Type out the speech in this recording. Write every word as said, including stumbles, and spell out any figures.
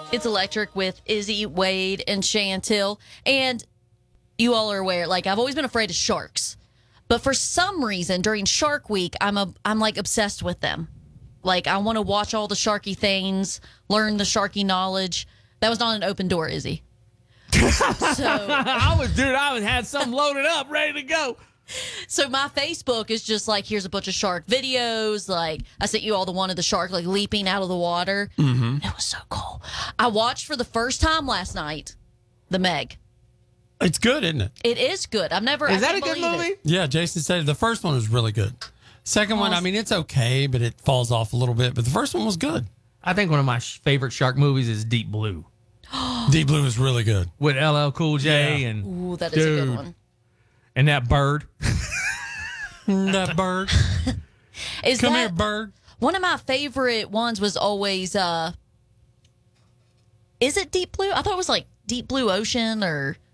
It's Electric with Izzy, Wade, and Chantil. And you all are aware, like, I've always been afraid of sharks. But for some reason, during Shark Week, I'm a, I'm like obsessed with them. Like, I want to watch all the sharky things, learn the sharky knowledge. That was not an open door, Izzy. So I was, dude, I was had something loaded up, ready to go. So my Facebook is just like, here's a bunch of shark videos. Like, I sent you all the one of the shark like leaping out of the water. Mm-hmm. It was so cool. I watched for the first time last night The Meg. It's good, isn't it? It is good. I've never. Is I that a can't good believe movie? it. Yeah, Jason said the first one was really good. Second one, I mean, it's okay, but it falls off a little bit. But the first one was good. I think one of my sh- favorite shark movies is Deep Blue Deep Blue is really good. with L L Cool J Yeah. and Ooh, that is a Dude. good one. and that bird. That bird. Is Come that, here, bird. One of my favorite ones was always. uh Is it Deep Blue? I thought it was like Deep Blue Ocean or